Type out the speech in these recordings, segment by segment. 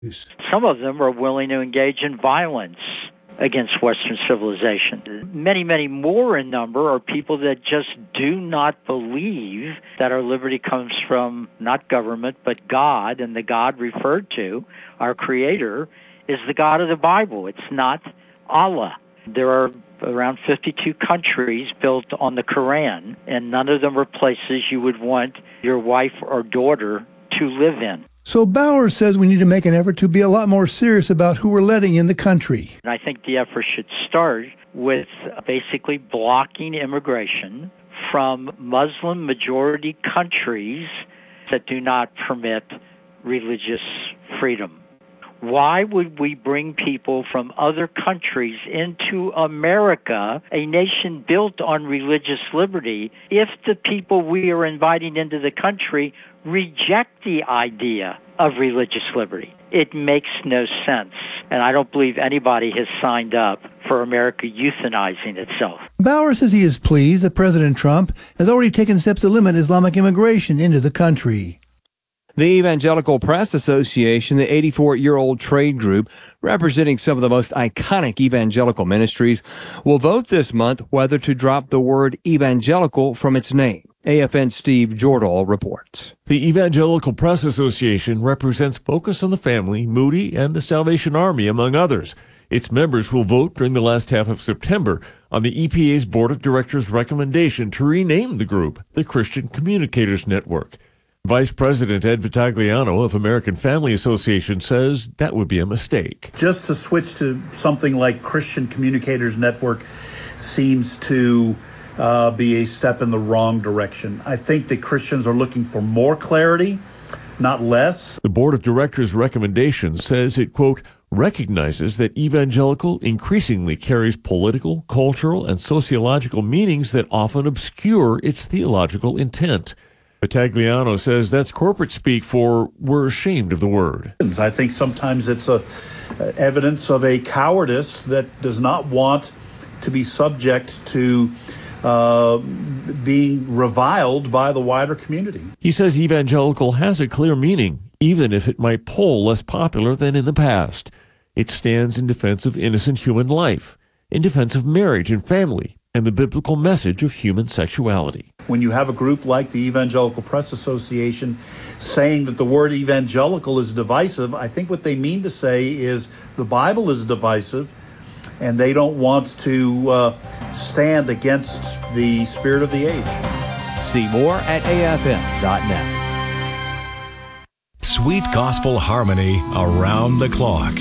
Some of them are willing to engage in violence against Western civilization. Many, many more in number are people that just do not believe that our liberty comes from not government, but God, and the God referred to, our Creator, is the God of the Bible. It's not Allah. There are around 52 countries built on the Quran, and none of them are places you would want your wife or daughter to live in. So Bowers says we need to make an effort to be a lot more serious about who we're letting in the country. And I think the effort should start with basically blocking immigration from Muslim-majority countries that do not permit religious freedom. Why would we bring people from other countries into America, a nation built on religious liberty, if the people we are inviting into the country reject the idea of religious liberty? It makes no sense. And I don't believe anybody has signed up for America euthanizing itself. Bauer says he is pleased that President Trump has already taken steps to limit Islamic immigration into the country. The Evangelical Press Association, the 84-year-old trade group representing some of the most iconic evangelical ministries, will vote this month whether to drop the word evangelical from its name. AFN's Steve Jordahl reports. The Evangelical Press Association represents Focus on the Family, Moody, and the Salvation Army, among others. Its members will vote during the last half of September on the EPA's Board of Directors' recommendation to rename the group the Christian Communicators Network. Vice President Ed Vitagliano of American Family Association says that would be a mistake. Just to switch to something like Christian Communicators Network seems to be a step in the wrong direction. I think that Christians are looking for more clarity, not less. The Board of Directors' recommendation says it, quote, recognizes that evangelical increasingly carries political, cultural, and sociological meanings that often obscure its theological intent. Vitagliano says that's corporate speak for we're ashamed of the word. I think sometimes it's evidence of a cowardice that does not want to be subject to being reviled by the wider community. He says evangelical has a clear meaning, even if it might poll less popular than in the past. It stands in defense of innocent human life, in defense of marriage and family, and the biblical message of human sexuality. When you have a group like the Evangelical Press Association saying that the word evangelical is divisive, I think what they mean to say is the Bible is divisive, and they don't want to stand against the spirit of the age. See more at afn.net. Sweet gospel harmony around the clock.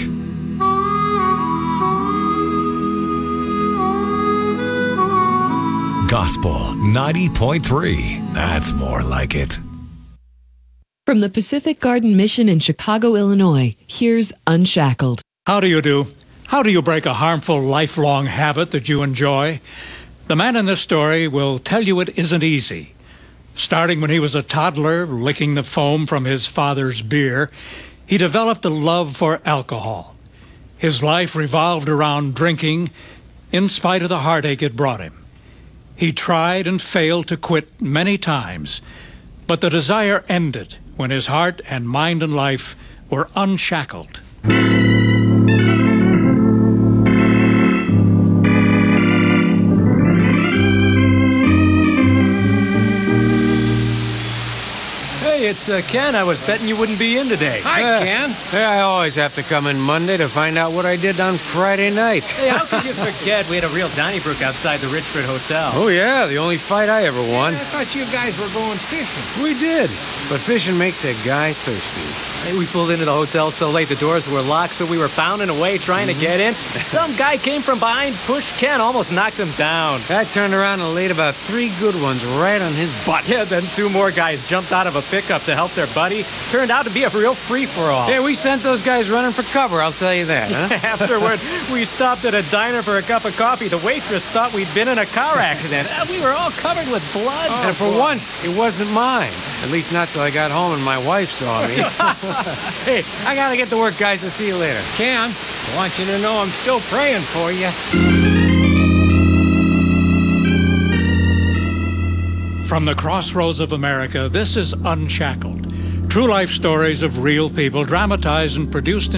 Gospel 90.3. That's more like it. From the Pacific Garden Mission in Chicago, Illinois, here's Unshackled. How do you do? How do you break a harmful lifelong habit that you enjoy? The man in this story will tell you it isn't easy. Starting when he was a toddler, licking the foam from his father's beer, he developed a love for alcohol. His life revolved around drinking, in spite of the heartache it brought him. He tried and failed to quit many times, but the desire ended when his heart and mind and life were unshackled. It's Ken. I was betting you wouldn't be in today. Hi, Ken. Yeah, I always have to come in Monday to find out what I did on Friday night. Hey, how could you forget? We had a real Donnybrook outside the Richford Hotel. Oh, yeah, the only fight I ever won. I thought you guys were going fishing. We did, but fishing makes a guy thirsty. Hey, we pulled into the hotel so late the doors were locked, so we were pounding away trying to get in. Some guy came from behind, pushed Ken, almost knocked him down. I turned around and laid about 3 good ones right on his butt. Yeah, then 2 more guys jumped out of a pickup to help their buddy. Turned out to be a real free-for-all. Yeah, we sent those guys running for cover, I'll tell you that, huh? Afterward, we stopped at a diner for a cup of coffee. The waitress thought we'd been in a car accident. We were all covered with blood. And for once, it wasn't mine. At least not till I got home and my wife saw me. Hey, I gotta get to work, guys. I'll see you later. Ken, I want you to know I'm still praying for you. From the crossroads of America, this is Unshackled. True life stories of real people, dramatized and produced in